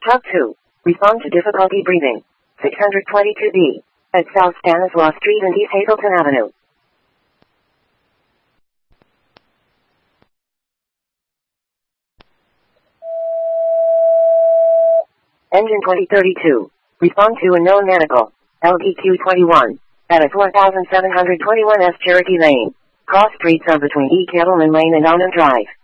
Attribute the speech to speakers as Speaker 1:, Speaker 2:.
Speaker 1: Tug 2. Respond to difficulty breathing. 622B. At South Stanislaus Street and East Hazleton Avenue. Engine 2032. Respond to unknown medical. LDQ 21. At a 4721 S Cherokee Lane. Cross streets are between E. Kettleman Lane and Almond Drive.